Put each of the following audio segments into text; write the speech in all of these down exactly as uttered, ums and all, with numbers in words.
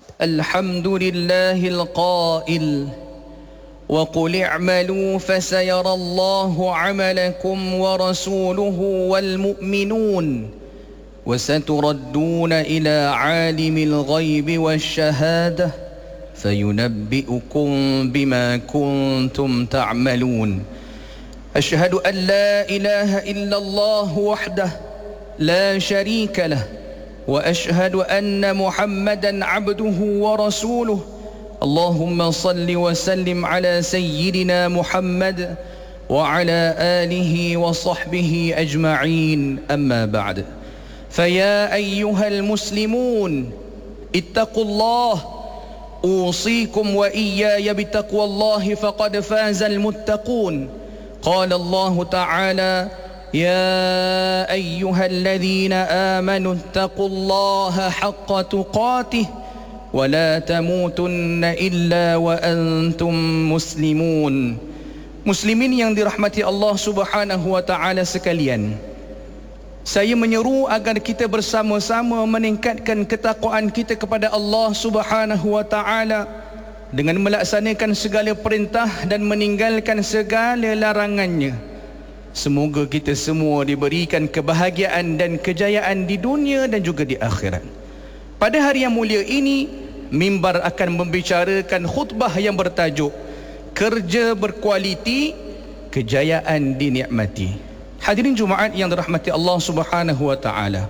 الحمد لله القائل وقل اعملوا فسيرى الله عملكم ورسوله والمؤمنون وستردون إلى عالم الغيب والشهادة فينبئكم بما كنتم تعملون. أشهد أن لا إله إلا الله وحده لا شريك له وأشهد أن محمدا عبده ورسوله. اللهم صل وسلم على سيدنا محمد وعلى آله وصحبه أجمعين. أما بعد، فيا أيها المسلمون اتقوا الله، أوصيكم وإياي بتقوى الله فقد فاز المتقون. قال الله تعالى: يا أيها الذين آمنوا اتقوا الله حق تقاته ولا تموتن إلا وأنتم مسلمون. Muslimin yang dirahmati Allah Subhanahu wa taala sekalian, saya menyeru agar kita bersama-sama meningkatkan ketakwaan kita kepada Allah Subhanahu wa taala dengan melaksanakan segala perintah dan meninggalkan segala larangannya. Semoga kita semua diberikan kebahagiaan dan kejayaan di dunia dan juga di akhirat. Pada hari yang mulia ini, mimbar akan membicarakan khutbah yang bertajuk Kerja Berkualiti, Kejayaan Dinikmati. Hadirin Jumaat yang dirahmati Allah Subhanahu wa taala,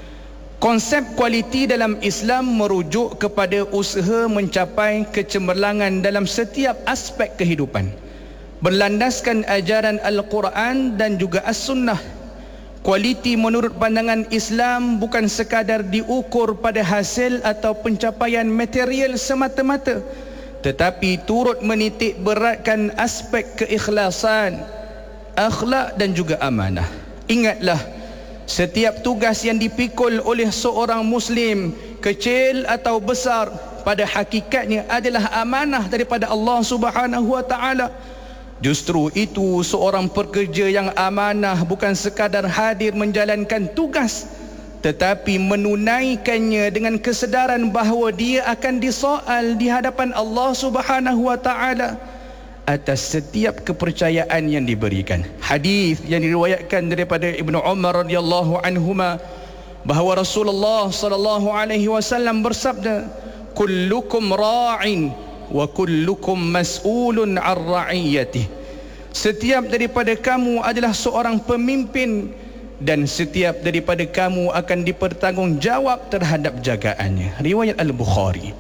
konsep kualiti dalam Islam merujuk kepada usaha mencapai kecemerlangan dalam setiap aspek kehidupan, berlandaskan ajaran Al-Quran dan juga As-Sunnah. Kualiti menurut pandangan Islam bukan sekadar diukur pada hasil atau pencapaian material semata-mata, tetapi turut menitik beratkan aspek keikhlasan, akhlak dan juga amanah. Ingatlah, setiap tugas yang dipikul oleh seorang Muslim, kecil atau besar, pada hakikatnya adalah amanah daripada Allah Subhanahu wa taala. Justru itu, seorang pekerja yang amanah bukan sekadar hadir menjalankan tugas, tetapi menunaikannya dengan kesedaran bahawa dia akan disoal di hadapan Allah Subhanahu wa taala atas setiap kepercayaan yang diberikan. Hadis yang diriwayatkan daripada Ibnu Umar radhiyallahu anhuma bahawa Rasulullah sallallahu alaihi wasallam bersabda, kullukum ra'in wa kullukum mas'ulun 'an ra'iyatihi. Setiap daripada kamu adalah seorang pemimpin dan setiap daripada kamu akan dipertanggungjawab terhadap jagaannya. Riwayat Al-Bukhari.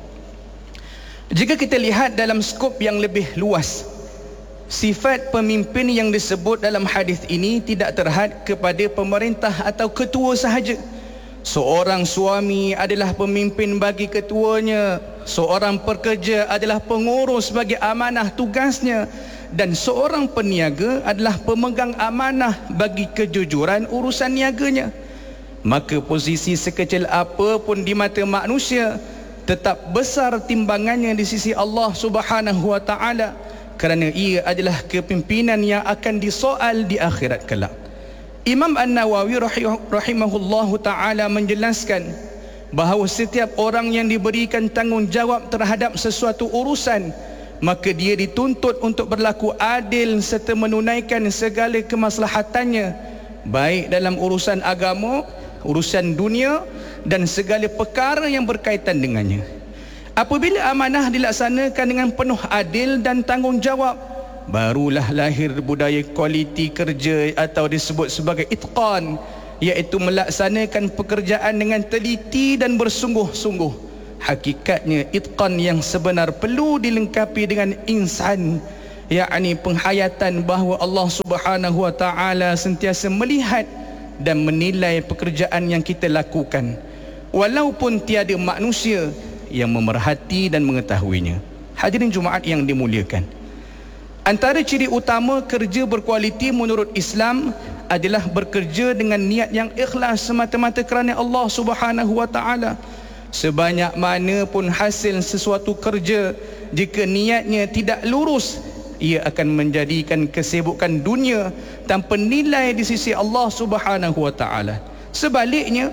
Jika kita lihat dalam skop yang lebih luas, sifat pemimpin yang disebut dalam hadis ini tidak terhad kepada pemerintah atau ketua sahaja. Seorang suami adalah pemimpin bagi ketuanya, seorang pekerja adalah pengurus bagi amanah tugasnya, dan seorang peniaga adalah pemegang amanah bagi kejujuran urusan niaganya. Maka posisi sekecil apa pun di mata manusia tetap besar timbangannya di sisi Allah Subhanahu wa taala, kerana ia adalah kepimpinan yang akan disoal di akhirat kelak. Imam An-Nawawi rahimahullahu ta'ala menjelaskan bahawa setiap orang yang diberikan tanggungjawab terhadap sesuatu urusan, maka dia dituntut untuk berlaku adil serta menunaikan segala kemaslahatannya, baik dalam urusan agama, urusan dunia dan segala perkara yang berkaitan dengannya. Apabila amanah dilaksanakan dengan penuh adil dan tanggungjawab, barulah lahir budaya kualiti kerja atau disebut sebagai itqan, iaitu melaksanakan pekerjaan dengan teliti dan bersungguh-sungguh. Hakikatnya itqan yang sebenar perlu dilengkapi dengan insan, yakni penghayatan bahawa Allah Subhanahu wa taala sentiasa melihat dan menilai pekerjaan yang kita lakukan, walaupun tiada manusia yang memerhati dan mengetahuinya. Hadirin Jumaat yang dimuliakan, antara ciri utama kerja berkualiti menurut Islam adalah bekerja dengan niat yang ikhlas semata-mata kerana Allah Subhanahu wa taala. Sebanyak mana pun hasil sesuatu kerja, jika niatnya tidak lurus, ia akan menjadikan kesibukan dunia tanpa nilai di sisi Allah Subhanahu wa taala. Sebaliknya,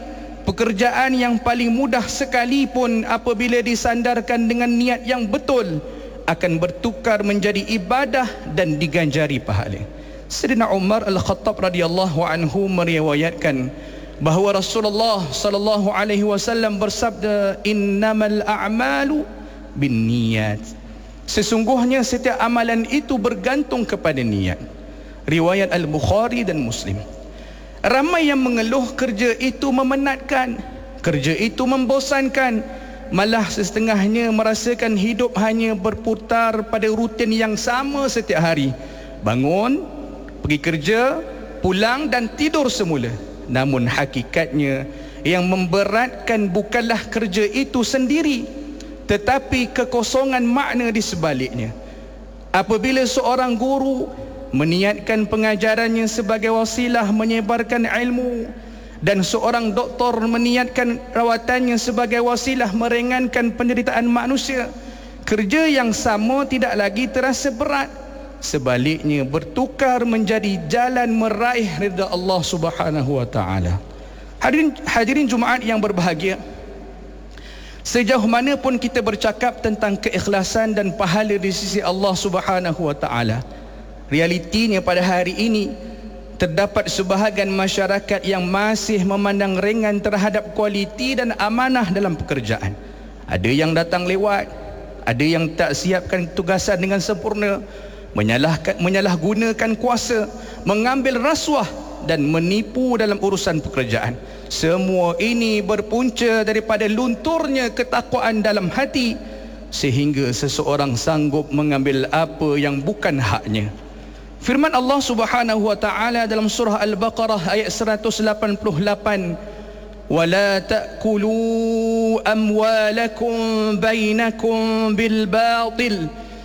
pekerjaan yang paling mudah sekalipun apabila disandarkan dengan niat yang betul akan bertukar menjadi ibadah dan diganjari pahala. Sayyidina Umar Al-Khattab radhiyallahu anhu meriwayatkan bahawa Rasulullah sallallahu alaihi wasallam bersabda, innamal a'malu binniyat. Sesungguhnya setiap amalan itu bergantung kepada niat. Riwayat Al-Bukhari dan Muslim. Ramai yang mengeluh kerja itu memenatkan, kerja itu membosankan, malah setengahnya merasakan hidup hanya berputar pada rutin yang sama setiap hari. Bangun, pergi kerja, pulang dan tidur semula. Namun hakikatnya yang memberatkan bukanlah kerja itu sendiri, tetapi kekosongan makna di sebaliknya. Apabila seorang guru meniatkan pengajarannya sebagai wasilah menyebarkan ilmu, dan seorang doktor meniatkan rawatannya sebagai wasilah meringankan penderitaan manusia, kerja yang sama tidak lagi terasa berat, sebaliknya bertukar menjadi jalan meraih ridha Allah Subhanahu wa taala. Hadirin hadirin Jumaat yang berbahagia, sejauh mana pun kita bercakap tentang keikhlasan dan pahala di sisi Allah Subhanahu wa taala, realitinya pada hari ini terdapat sebahagian masyarakat yang masih memandang ringan terhadap kualiti dan amanah dalam pekerjaan. Ada yang datang lewat, ada yang tak siapkan tugasan dengan sempurna, menyalahkan, menyalahgunakan kuasa, mengambil rasuah dan menipu dalam urusan pekerjaan. Semua ini berpunca daripada lunturnya ketakwaan dalam hati, sehingga seseorang sanggup mengambil apa yang bukan haknya. Firman Allah Subhanahu wa taala dalam surah Al-Baqarah ayat seratus lapan puluh lapan, "Wala ta'kulu amwalakum bainakum bil batil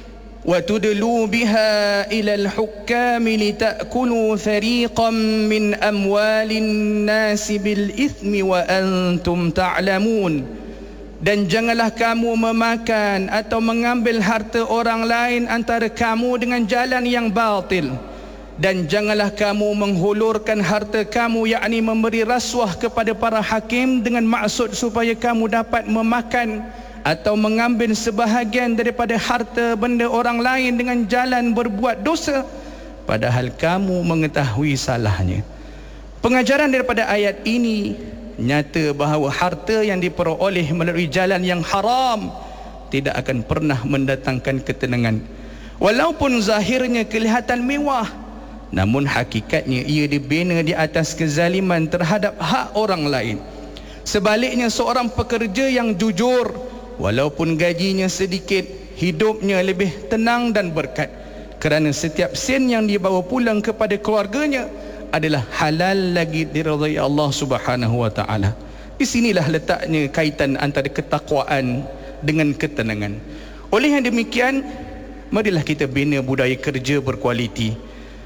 wa tudlu biha ila al-hukam litakulu fariqan min amwalin nasi bil ithmi wa antum ta'lamun." Dan janganlah kamu memakan atau mengambil harta orang lain antara kamu dengan jalan yang batil, dan janganlah kamu menghulurkan harta kamu, yakni memberi rasuah kepada para hakim dengan maksud supaya kamu dapat memakan atau mengambil sebahagian daripada harta benda orang lain dengan jalan berbuat dosa, padahal kamu mengetahui salahnya. Pengajaran daripada ayat ini nyata bahawa harta yang diperoleh melalui jalan yang haram tidak akan pernah mendatangkan ketenangan. Walaupun zahirnya kelihatan mewah, namun hakikatnya ia dibina di atas kezaliman terhadap hak orang lain. Sebaliknya, seorang pekerja yang jujur, walaupun gajinya sedikit, hidupnya lebih tenang dan berkat, kerana setiap sen yang dibawa pulang kepada keluarganya adalah halal lagi diridai Allah Subhanahu wa taala. Di sinilah letaknya kaitan antara ketakwaan dengan ketenangan. Oleh yang demikian, marilah kita bina budaya kerja berkualiti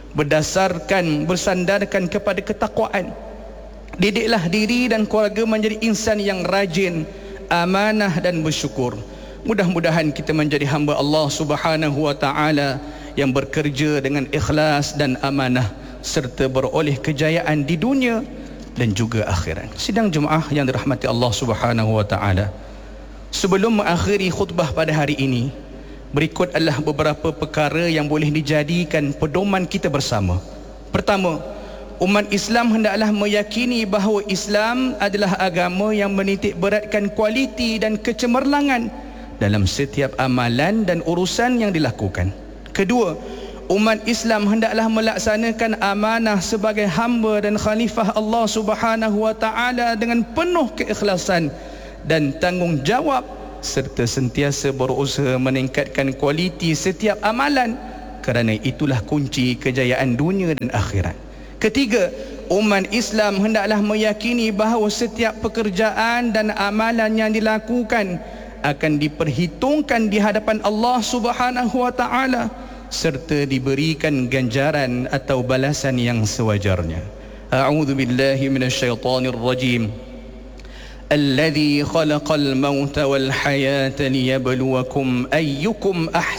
berdasarkan bersandarkan kepada ketakwaan. Didiklah diri dan keluarga menjadi insan yang rajin, amanah dan bersyukur. Mudah-mudahan kita menjadi hamba Allah Subhanahu wa taala yang bekerja dengan ikhlas dan amanah, serta beroleh kejayaan di dunia dan juga akhirat. Sidang jemaah yang dirahmati Allah Subhanahu wa taala, sebelum mengakhiri khutbah pada hari ini, berikut adalah beberapa perkara yang boleh dijadikan pedoman kita bersama. Pertama, umat Islam hendaklah meyakini bahawa Islam adalah agama yang menitik beratkan kualiti dan kecemerlangan dalam setiap amalan dan urusan yang dilakukan. Kedua, umat Islam hendaklah melaksanakan amanah sebagai hamba dan khalifah Allah Subhanahu wa taala dengan penuh keikhlasan dan tanggungjawab, serta sentiasa berusaha meningkatkan kualiti setiap amalan, kerana itulah kunci kejayaan dunia dan akhirat. Ketiga, umat Islam hendaklah meyakini bahawa setiap pekerjaan dan amalan yang dilakukan akan diperhitungkan di hadapan Allah Subhanahu wa taala, serta diberikan ganjaran atau balasan yang sewajarnya. A'udzu billahi minasyaitonir rajim. Alladzi khalaqal mauta wal hayata liyabluwakum ayyukum ahsanu